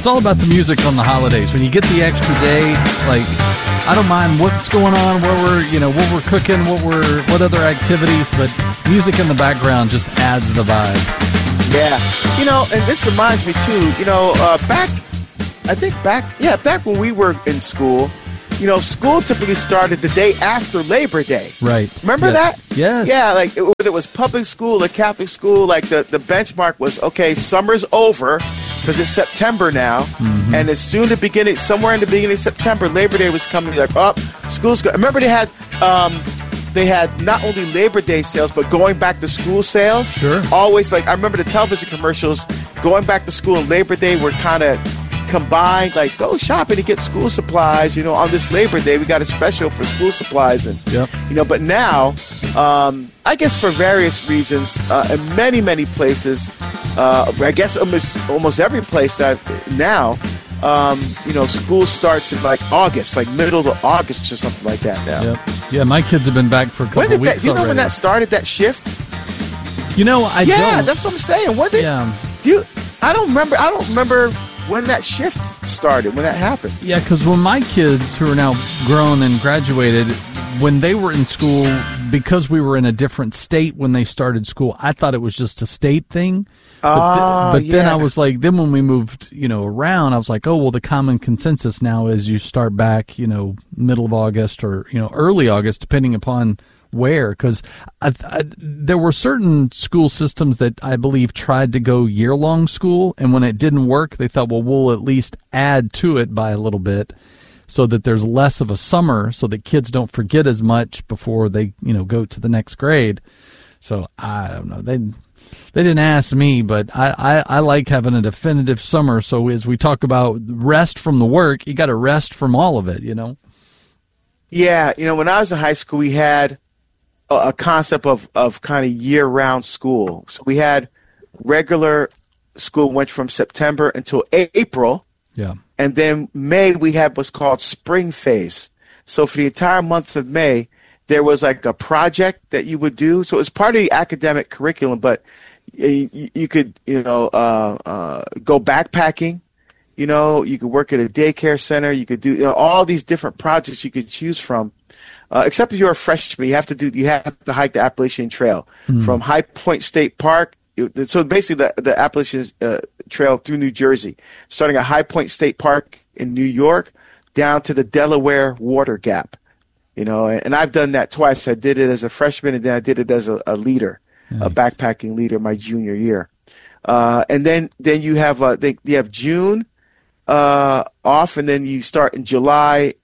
It's all about the music on the holidays. When you get the extra day, like, I don't mind what's going on, what we're cooking, what other activities, but music in the background just adds the vibe. Yeah. And this reminds me too, back when we were in school, school typically started the day after Labor Day. Right. Remember that? Yes. Yeah, like whether it was public school or Catholic school, like the benchmark was, okay, summer's over because it's September now. Mm-hmm. And somewhere in the beginning of September, Labor Day was coming. Like, school's good. I remember they had not only Labor Day sales, but going back to school sales. Sure. Always, like, I remember the television commercials, going back to school and Labor Day were kind of combined, like, go shopping to get school supplies. On this Labor Day, we got a special for school supplies. And, but now, I guess for various reasons, in many, many places, I guess almost every place that now, school starts in like August, like middle of August or something like that now. Yep. Yeah, my kids have been back for a couple of weeks. Do you know when that started, that shift? I don't. Yeah, that's what I'm saying. I don't remember when that shift started, when that happened. Yeah, because when my kids, who are now grown and graduated, when they were in school, because we were in a different state when they started school, I thought it was just a state thing. But then I was like, then when we moved, around, I was like, oh, well, the common consensus now is you start back, middle of August or, early August, depending upon where. Because there were certain school systems that I believe tried to go year-long school. And when it didn't work, they thought, well, we'll at least add to it by a little bit so that there's less of a summer so that kids don't forget as much before they, go to the next grade. So I don't know. They didn't ask me, but I like having a definitive summer. So as we talk about rest from the work, you got to rest from all of it, Yeah, when I was in high school, we had a concept of kind of year-round school. So we had regular school went from September until April. Yeah. And then May, we had what's called spring phase. So for the entire month of May, there was like a project that you would do. So it was part of the academic curriculum, but you could, go backpacking, you could work at a daycare center. You could do all these different projects you could choose from. Except if you're a freshman, you have to hike the Appalachian Trail from High Point State Park. So basically the Appalachian Trail through New Jersey, starting at High Point State Park in New York down to the Delaware Water Gap. And I've done that twice. I did it as a freshman, and then I did it as a leader, a backpacking leader my junior year. And then you have you have June off, and then you start in July.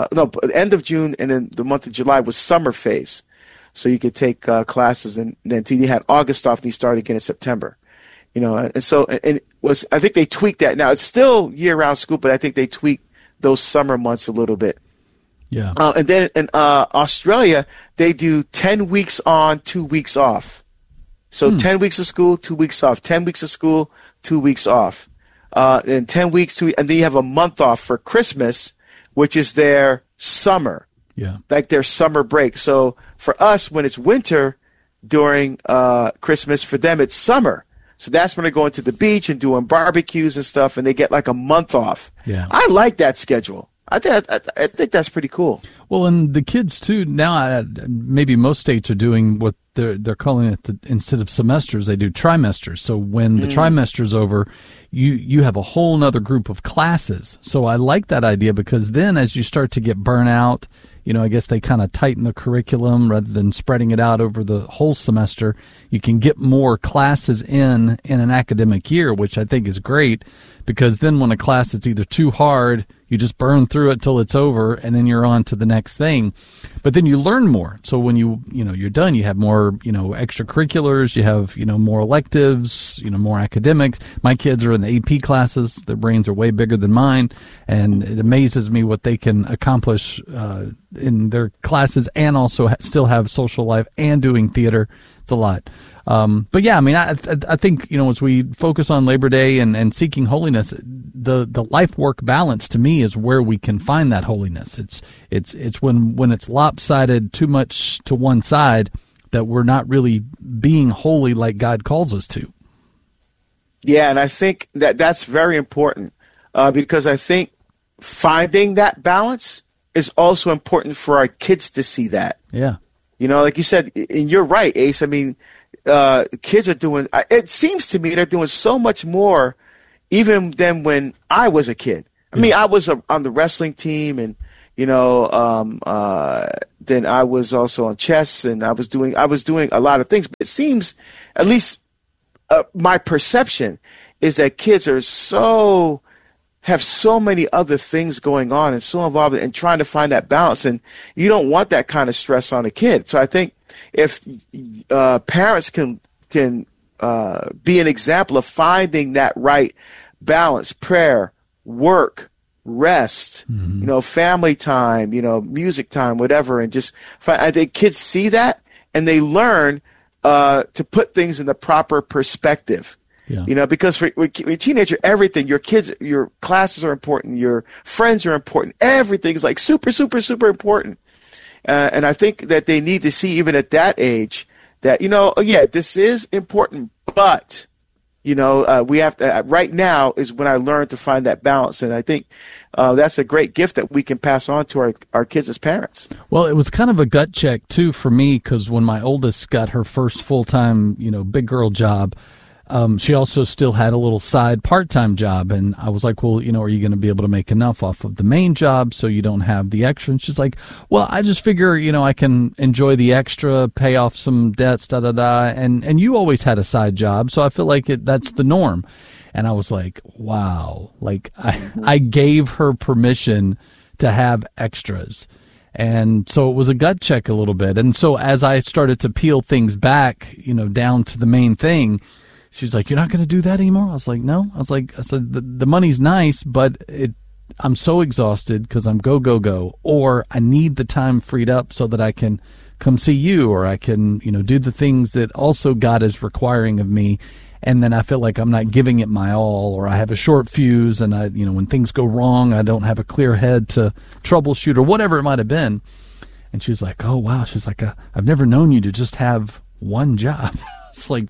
End of June, and then the month of July was summer phase. So you could take classes, and then until you had August off, and you started again in September. And so I think they tweaked that. Now it's still year-round school, but I think they tweaked those summer months a little bit. Yeah. And then in Australia, they do 10 weeks on, 2 weeks off. So 10 weeks of school, 2 weeks off. 10 weeks of school, 2 weeks off. And 10 weeks, and then you have a month off for Christmas, which is their summer. Yeah. Like their summer break. So for us, when it's winter during Christmas, for them it's summer. So that's when they're going to the beach and doing barbecues and stuff, and they get like a month off. Yeah. I like that schedule. I think that's pretty cool. Well, and the kids too. Now, maybe most states are doing what they're calling it. Instead of semesters, they do trimesters. So when the trimester's over, you have a whole nother group of classes. So I like that idea, because then as you start to get burnt out, I guess they kind of tighten the curriculum rather than spreading it out over the whole semester. You can get more classes in an academic year, which I think is great, because then when a class is either too hard, you just burn through it till it's over, and then you're on to the next thing. But then you learn more. So when you're done, you have more, extracurriculars, you have, more electives, more academics. My kids are in AP classes. Their brains are way bigger than mine, and it amazes me what they can accomplish in their classes, and also still have social life and doing theater. It's a lot. But yeah, I mean, I think, as we focus on Labor Day and seeking holiness, the life-work balance to me is where we can find that holiness. It's when it's lopsided too much to one side that we're not really being holy like God calls us to. Yeah, and I think that's very important. because I think finding that balance is also important for our kids to see that. Yeah. You know, like you said, and you're right, Ace. I mean, kids are doing, it seems to me they're doing so much more even than when I was a kid. I mean, I was on the wrestling team, and, you know, then I was also on chess, and I was doing a lot of things. But it seems, at least my perception is that kids are have so many other things going on and so involved in trying to find that balance. And you don't want that kind of stress on a kid. So I think if parents can be an example of finding that right balance, prayer, work, rest, you know, family time, you know, music time, whatever, and just I think kids see that and they learn to put things in the proper perspective. Yeah. You know, because for a teenager, everything, your kids, your classes are important, your friends are important, everything is like super, super, super important. And I think that they need to see even at that age that, you know, yeah, this is important, but, you know, we have to, right now is when I learned to find that balance. And I think that's a great gift that we can pass on to our kids as parents. Well, it was kind of a gut check, too, for me, because when my oldest got her first full-time, you know, big girl job, she also still had a little side part-time job, and I was like, well, you know, are you going to be able to make enough off of the main job so you don't have the extra? And she's like, well, I just figure, you know, I can enjoy the extra, pay off some debts, and you always had a side job, so I feel like that's the norm. And I was like, wow, like I gave her permission to have extras. And so it was a gut check a little bit. And so as I started to peel things back, you know, down to the main thing, she's like, you're not going to do that anymore? I was like, no. I said, the money's nice, but I'm so exhausted because I'm go, or I need the time freed up so that I can come see you, or I can, you know, do the things that also God is requiring of me. And then I feel like I'm not giving it my all, or I have a short fuse, and I, you know, when things go wrong, I don't have a clear head to troubleshoot or whatever it might have been. And she's like, oh, wow. She's like, I've never known you to just have one job. It's like,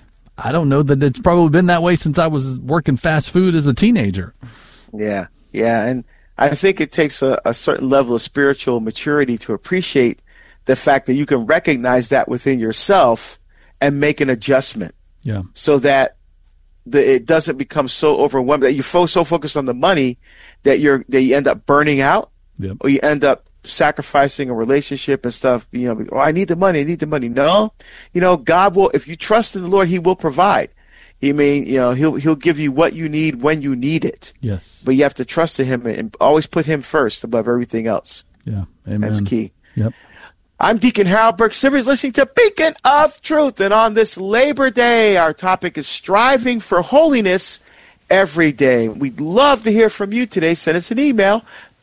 I don't know that it's probably been that way since I was working fast food as a teenager. Yeah. And I think it takes a certain level of spiritual maturity to appreciate the fact that you can recognize that within yourself and make an adjustment. Yeah. So that it doesn't become so overwhelming, that you're so focused on the money that you end up burning out. Yep. Or you end up sacrificing a relationship and stuff, you know, I need the money. No, you know, God will, if you trust in the Lord, He will provide. You know, he'll give you what you need when you need it. Yes. But you have to trust in Him and always put Him first above everything else. Yeah. Amen. That's key. Yep. I'm Deacon Harold Burke-Sivers, listening to Beacon of Truth. And on this Labor Day, our topic is striving for holiness every day. We'd love to hear from you today. Send us an email,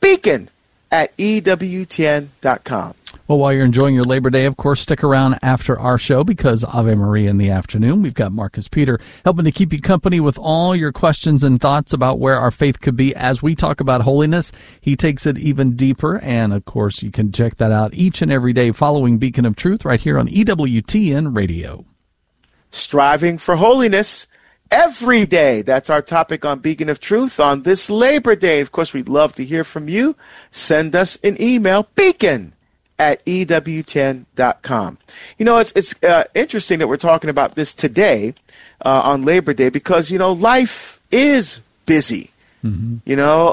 beacon@ewtn.com. Well, while you're enjoying your Labor Day, of course, stick around after our show, because Ave Maria in the afternoon, we've got Marcus Peter helping to keep you company with all your questions and thoughts about where our faith could be as we talk about holiness. He takes it even deeper, and, of course, you can check that out each and every day following Beacon of Truth right here on EWTN Radio. Striving for holiness every day. That's our topic on Beacon of Truth on this Labor Day. Of course, we'd love to hear from you. Send us an email, beacon@ewtn.com. You know, it's interesting that we're talking about this today on Labor Day, because, you know, life is busy. Mm-hmm. You know,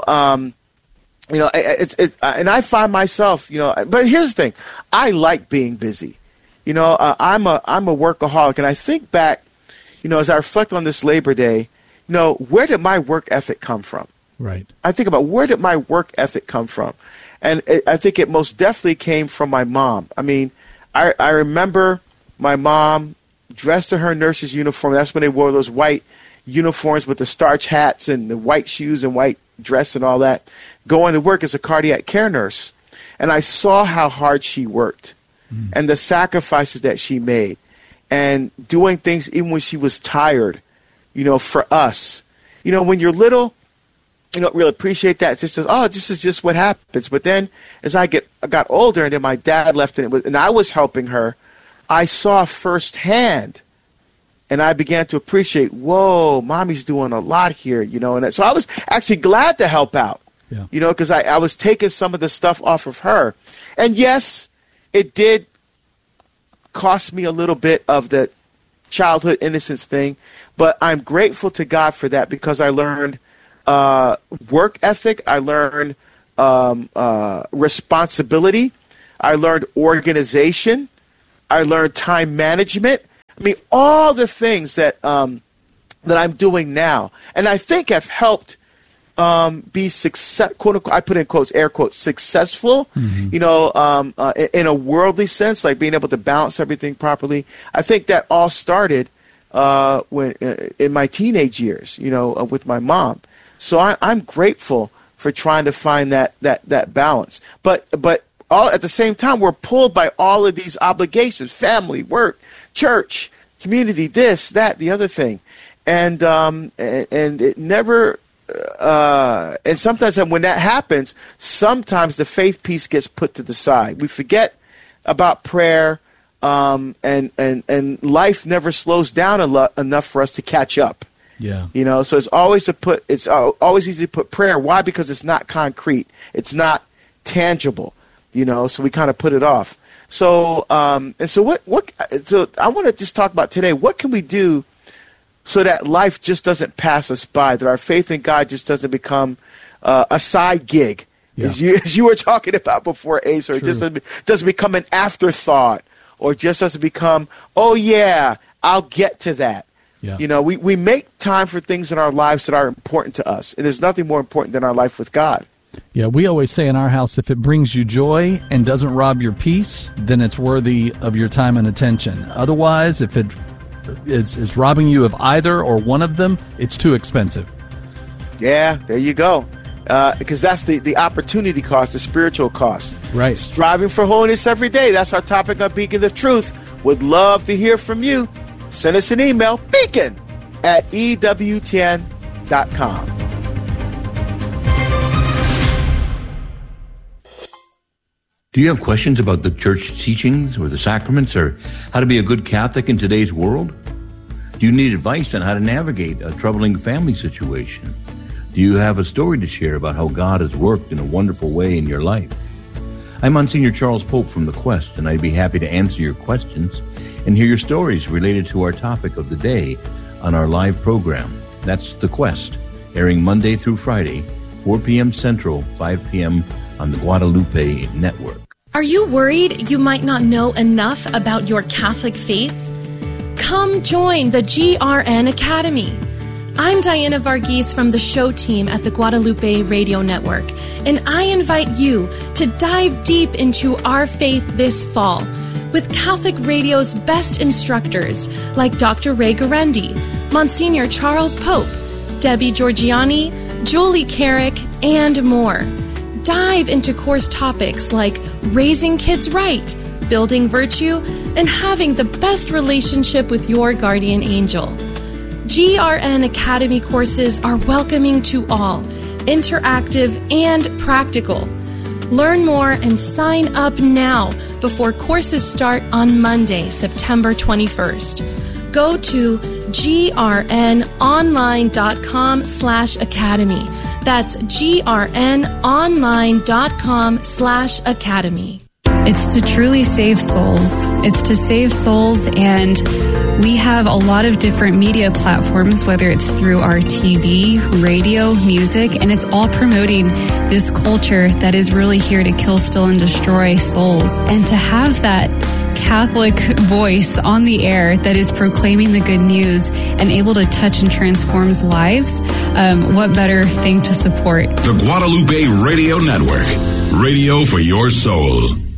and I find myself, you know, but here's the thing. I like being busy. You know, I'm a workaholic, and I think back, you know, as I reflect on this Labor Day, you know, where did my work ethic come from? Right. I think about, where did my work ethic come from? And I think it most definitely came from my mom. I mean, I remember my mom dressed in her nurse's uniform. That's when they wore those white uniforms with the starch hats and the white shoes and white dress and all that, going to work as a cardiac care nurse. And I saw how hard she worked and the sacrifices that she made, and doing things even when she was tired, you know, for us. You know, when you're little, you don't really appreciate that. It's just, oh, this is just what happens. But then as I got older, and then my dad left, and I was helping her, I saw firsthand And I began to appreciate, whoa, mommy's doing a lot here, And so I was actually glad to help out, because I was taking some of the stuff off of her. And yes, it did cost me a little bit of the childhood innocence thing, but I'm grateful to God for that, because I learned work ethic. I learned responsibility. I learned organization. I learned time management. I mean, all the things that that I'm doing now, and I think have helped be quote unquote, I put in quotes, air quotes, successful. In a worldly sense, like being able to balance everything properly. I think that all started when in my teenage years, with my mom. So I'm grateful for trying to find that balance. But all at the same time, we're pulled by all of these obligations: family, work, church, community, this, that, the other thing, and it never. And sometimes when that happens, sometimes the faith piece gets put to the side. We forget about prayer, and life never slows down enough for us to catch up. Yeah. So it's always always easy to put prayer. Why? Because it's not concrete. It's not tangible. So we kind of put it off. So so I want to just talk about today. What can we do so that life just doesn't pass us by, that our faith in God just doesn't become a side gig, as you were talking about before, Ace, or it just doesn't become an afterthought, or just doesn't become, oh yeah, I'll get to that. Yeah. We make time for things in our lives that are important to us, and there's nothing more important than our life with God. Yeah, we always say in our house, if it brings you joy and doesn't rob your peace, then it's worthy of your time and attention. Otherwise, if it is robbing you of either or one of them, it's too expensive. Yeah, there you go. Because that's the opportunity cost, the spiritual cost. Right. Striving for holiness every day. That's our topic on Beacon of Truth. Would love to hear from you. Send us an email, beacon@ewtn.com. Do you have questions about the church teachings or the sacraments, or how to be a good Catholic in today's world? Do you need advice on how to navigate a troubling family situation? Do you have a story to share about how God has worked in a wonderful way in your life? I'm Monsignor Charles Pope from The Quest, and I'd be happy to answer your questions and hear your stories related to our topic of the day on our live program. That's The Quest, airing Monday through Friday, 4 p.m. Central, 5 p.m. on the Guadalupe Network. Are you worried you might not know enough about your Catholic faith? Come join the GRN Academy. I'm Diana Varghese from the show team at the Guadalupe Radio Network, and I invite you to dive deep into our faith this fall with Catholic Radio's best instructors like Dr. Ray Guarendi, Monsignor Charles Pope, Debbie Georgiani, Julie Carrick, and more. Dive into course topics like raising kids right, building virtue, and having the best relationship with your guardian angel. GRN Academy courses are welcoming to all, interactive and practical. Learn more and sign up now before courses start on Monday, September 21st. Go to grnonline.com/academy. That's grnonline.com/academy. It's to truly save souls. It's to save souls, and we have a lot of different media platforms, whether it's through our TV, radio, music, and it's all promoting this culture that is really here to kill, steal, and destroy souls. And to have that Catholic voice on the air that is proclaiming the good news and able to touch and transform lives, what better thing to support? The Guadalupe Radio Network, radio for your soul.